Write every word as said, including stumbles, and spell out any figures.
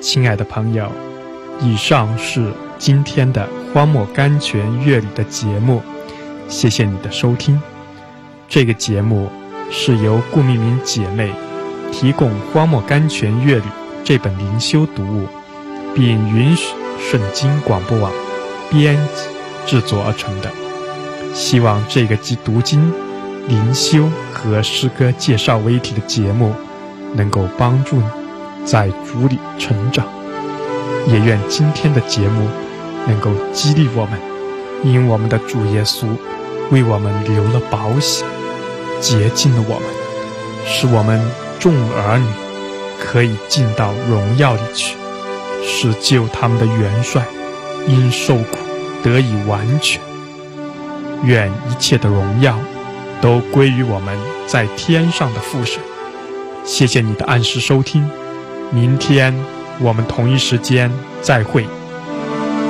亲爱的朋友，以上是今天的荒漠甘泉乐旅的节目，谢谢你的收听。这个节目是由顾明明姐妹提供荒漠甘泉乐旅这本灵修读物，并允许圣经广播网编辑制作而成的。希望这个集读经、灵修和诗歌介绍为一体的节目能够帮助你在主里成长，也愿今天的节目能够激励我们，因我们的主耶稣为我们流了宝血，洁净了我们，使我们众儿女可以进到荣耀里去，使救他们的元帅因受苦得以完全。愿一切的荣耀都归于我们在天上的父神。谢谢你的按时收听，明天我们同一时间再会。